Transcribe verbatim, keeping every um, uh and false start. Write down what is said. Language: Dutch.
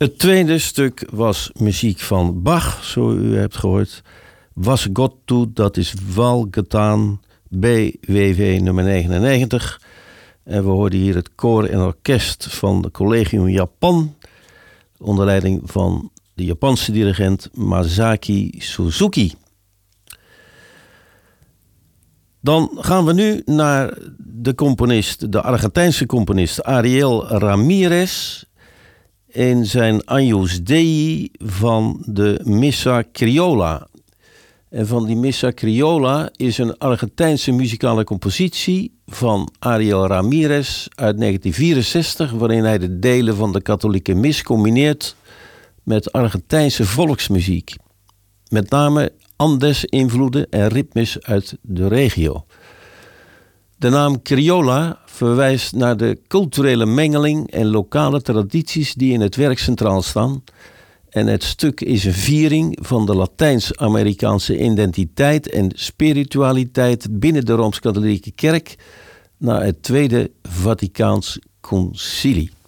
Het tweede stuk was muziek van Bach, zo u hebt gehoord. Was God toe, dat is wel gedaan, B W V nummer negenennegentig. En we hoorden hier het koor en orkest van het Collegium Japan, onder leiding van de Japanse dirigent Masaki Suzuki. Dan gaan we nu naar de componist, de Argentijnse componist Ariel Ramirez in zijn Agnus Dei van de Missa Criolla. En van die Missa Criolla is een Argentijnse muzikale compositie van Ariel Ramirez uit negentien vierenzestig, waarin hij de delen van de katholieke mis combineert met Argentijnse volksmuziek. Met name Andes-invloeden en ritmes uit de regio. De naam Criolla verwijst naar de culturele mengeling en lokale tradities die in het werk centraal staan. En het stuk is een viering van de Latijns-Amerikaanse identiteit en spiritualiteit binnen de Rooms-Katholieke Kerk na het Tweede Vaticaans Concilie.